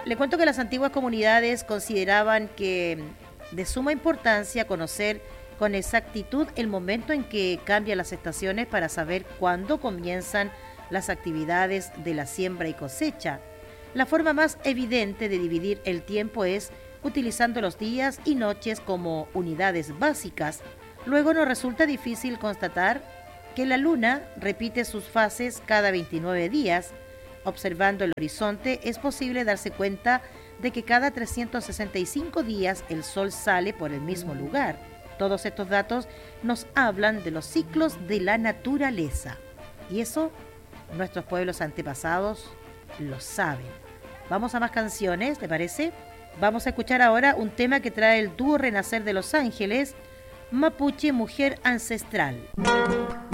Le cuento que las antiguas comunidades consideraban que de suma importancia conocer con exactitud el momento en que cambian las estaciones para saber cuándo comienzan las actividades de la siembra y cosecha. La forma más evidente de dividir el tiempo es utilizando los días y noches como unidades básicas. Luego nos resulta difícil constatar que la luna repite sus fases cada 29 días. Observando el horizonte es posible darse cuenta de que cada 365 días el sol sale por el mismo lugar. Todos estos datos nos hablan de los ciclos de la naturaleza. Y eso nuestros pueblos antepasados lo saben. Vamos a más canciones, ¿te parece? Vamos a escuchar ahora un tema que trae el dúo Renacer de Los Ángeles, Mapuche Mujer Ancestral.